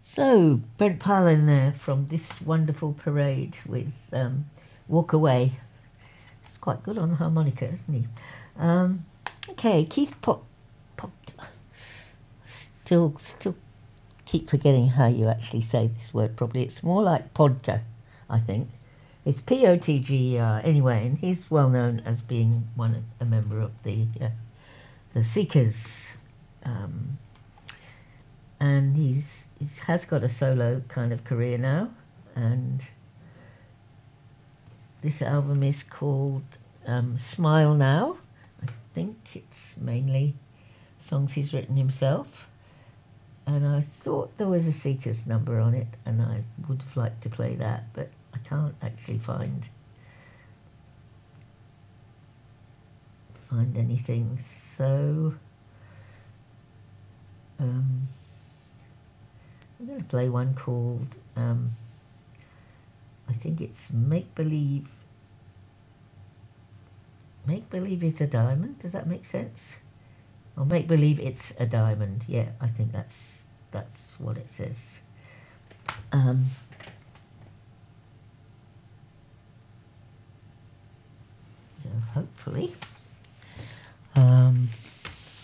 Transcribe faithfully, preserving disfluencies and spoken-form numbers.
So, Brent Parlin there from This Wonderful Parade with um, Walk Away. He's quite good on the harmonica, isn't he? Um, okay, Keith Pot... Pot... Still, still keep forgetting how you actually say this word properly. It's more like Podger, I think. It's P O T G E R anyway, and he's well known as being one a member of the uh, the Seekers, um, and he's he has got a solo kind of career now, and this album is called um, Smile Now. I think it's mainly songs he's written himself, and I thought there was a Seekers number on it, and I would have liked to play that, but I can't actually find find anything, so um, I'm going to play one called, um, I think it's Make Believe, Make Believe It's a Diamond, does that make sense? Or Make Believe It's a Diamond, yeah, I think that's, that's what it says. Um, so hopefully